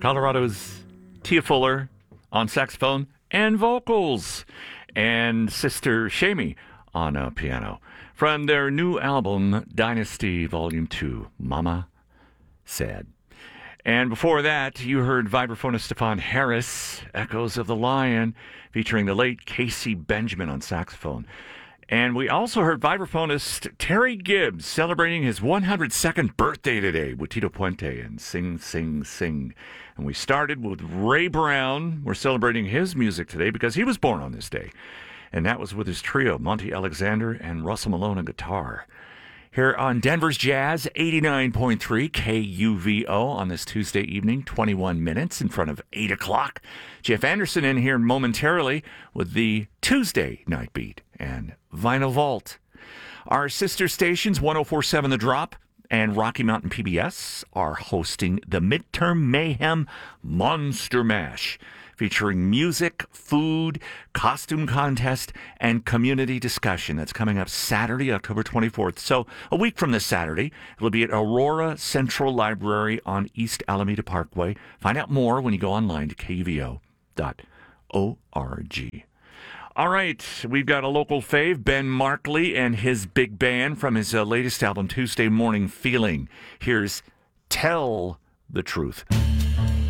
Colorado's Tia Fuller on saxophone and vocals, and Sister Shamey on piano. From their new album, Dynasty Volume 2, Mama Said. And before that, you heard vibraphonist Stefan Harris, Echoes of the Lion, featuring the late Casey Benjamin on saxophone. And we also heard vibraphonist Terry Gibbs celebrating his 102nd birthday today with Tito Puente and Sing, Sing, Sing. And we started with Ray Brown. We're celebrating his music today because he was born on this day. And that was with his trio, Monty Alexander and Russell Malone on guitar. Here on Denver's Jazz, 89.3 KUVO on this Tuesday evening, 21 minutes in front of 8 o'clock. Jeff Anderson in here momentarily with the Tuesday Night Beat and Vinyl Vault. Our sister stations, 104.7 The Drop and Rocky Mountain PBS, are hosting the Midterm Mayhem Monster Mash, featuring music, food, costume contest, and community discussion. That's coming up Saturday, October 24th. So a week from this Saturday, it'll be at Aurora Central Library on East Alameda Parkway. Find out more when you go online to kuvo.org. All right, we've got a local fave, Ben Markley and his big band from his latest album, Tuesday Morning Feeling. Here's Tell the Truth.